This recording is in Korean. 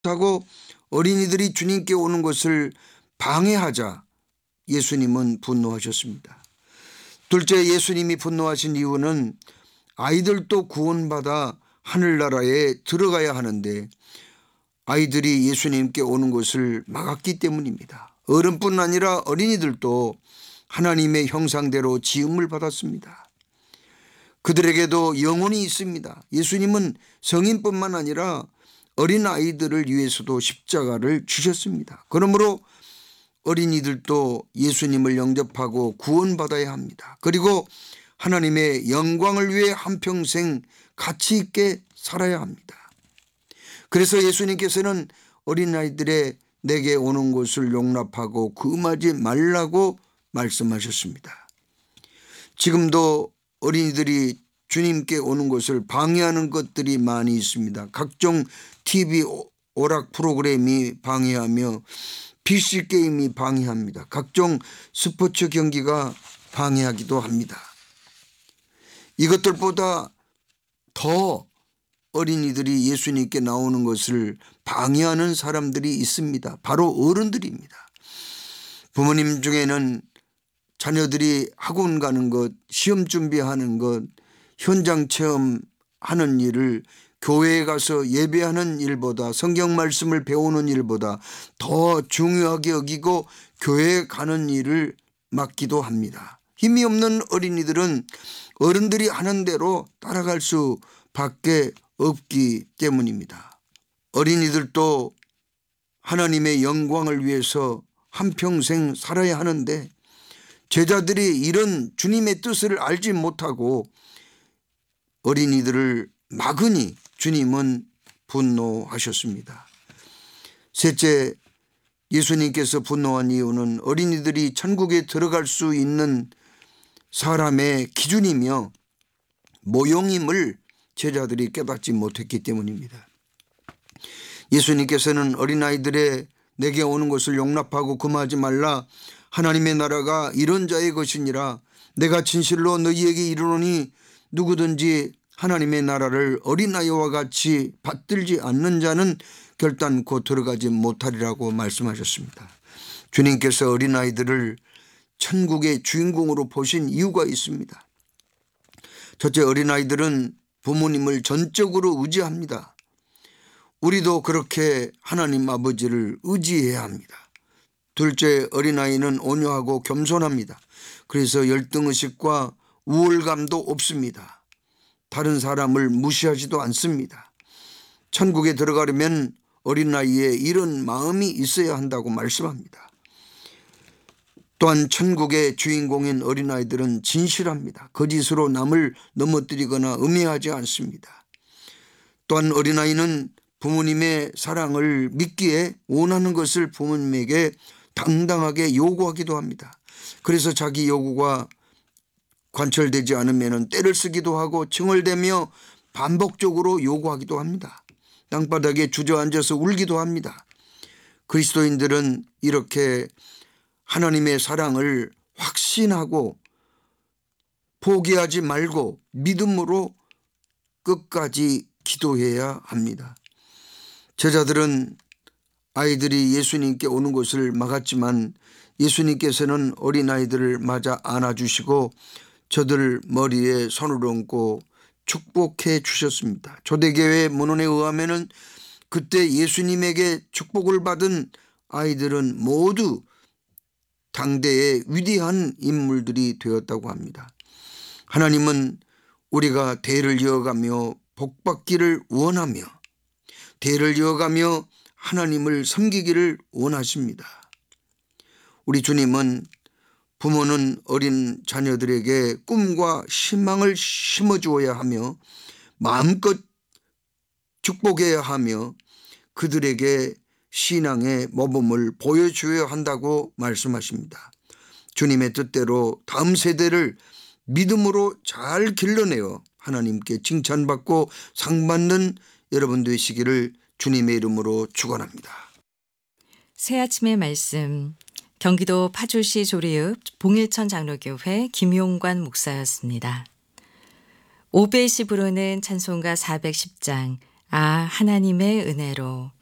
하고 어린이들이 주님께 오는 것을 방해하자 예수님은 분노하셨습니다. 둘째, 예수님이 분노하신 이유는 아이들도 구원받아 하늘나라에 들어가야 하는데 아이들이 예수님께 오는 것을 막았기 때문입니다. 어른뿐 아니라 어린이들도 하나님의 형상대로 지음을 받았습니다. 그들에게도 영혼이 있습니다. 예수님은 성인뿐만 아니라 어린아이들을 위해서도 십자가를 주셨습니다. 그러므로 어린이들도 예수님을 영접하고 구원받아야 합니다. 그리고 하나님의 영광을 위해 한평생 가치 있게 살아야 합니다. 그래서 예수님께서는 어린아이들의 내게 오는 것을 용납하고 금하지 말라고 말씀하셨습니다. 지금도 어린이들이 주님께 오는 것을 방해하는 것들이 많이 있습니다. 각종 TV 오락 프로그램이 방해하며 PC 게임이 방해합니다. 각종 스포츠 경기가 방해하기도 합니다. 이것들보다 더 어린이들이 예수님께 나오는 것을 방해하는 사람들이 있습니다. 바로 어른들입니다. 부모님 중에는 자녀들이 학원 가는 것, 시험 준비하는 것, 현장 체험하는 일을 교회에 가서 예배하는 일보다, 성경 말씀을 배우는 일보다 더 중요하게 여기고 교회에 가는 일을 맡기도 합니다. 힘이 없는 어린이들은 어른들이 하는 대로 따라갈 수밖에 없기 때문입니다. 어린이들도 하나님의 영광을 위해서 한평생 살아야 하는데 제자들이 이런 주님의 뜻을 알지 못하고 어린이들을 막으니 주님은 분노하셨습니다. 셋째, 예수님께서 분노한 이유는 어린이들이 천국에 들어갈 수 있는 사람의 기준이며 모형임을 제자들이 깨닫지 못했기 때문입니다. 예수님께서는 어린아이들의 내게 오는 것을 용납하고 금하지 말라. 하나님의 나라가 이런 자의 것이니라. 내가 진실로 너희에게 이르노니 누구든지 하나님의 나라를 어린아이와 같이 받들지 않는 자는 결단코 들어가지 못하리라고 말씀하셨습니다. 주님께서 어린아이들을 천국의 주인공으로 보신 이유가 있습니다. 첫째, 어린아이들은 부모님을 전적으로 의지합니다. 우리도 그렇게 하나님 아버지를 의지해야 합니다. 둘째, 어린아이는 온유하고 겸손합니다. 그래서 열등의식과 우월감도 없습니다. 다른 사람을 무시하지도 않습니다. 천국에 들어가려면 어린아이에 이런 마음이 있어야 한다고 말씀합니다. 또한 천국의 주인공인 어린아이들은 진실합니다. 거짓으로 남을 넘어뜨리거나 음해하지 않습니다. 또한 어린아이는 부모님의 사랑을 믿기에 원하는 것을 부모님에게 당당하게 요구하기도 합니다. 그래서 자기 요구가 관철되지 않으면 때를 쓰기도 하고 칭얼대며 반복적으로 요구하기도 합니다. 땅바닥에 주저앉아서 울기도 합니다. 그리스도인들은 이렇게 하나님의 사랑을 확신하고 포기하지 말고 믿음으로 끝까지 기도해야 합니다. 제자들은 아이들이 예수님께 오는 것을 막았지만 예수님께서는 어린아이들을 맞아 안아주시고 저들 머리에 손을 얹고 축복해 주셨습니다. 초대교회 문헌에 의하면 그때 예수님에게 축복을 받은 아이들은 모두 당대의 위대한 인물들이 되었다고 합니다. 하나님은 우리가 대를 이어가며 복받기를 원하며 대를 이어가며 하나님을 섬기기를 원하십니다. 우리 주님은 부모는 어린 자녀들에게 꿈과 희망을 심어주어야 하며 마음껏 축복해야 하며 그들에게 신앙의 모범을 보여줘야 한다고 말씀하십니다. 주님의 뜻대로 다음 세대를 믿음으로 잘 길러내어 하나님께 칭찬받고 상받는 여러분 되시기를 주님의 이름으로 축원합니다. 새아침의 말씀, 경기도 파주시 조리읍 봉일천 장로교회 김용관 목사였습니다. 오베시 부르는 찬송가 410장 아 하나님의 은혜로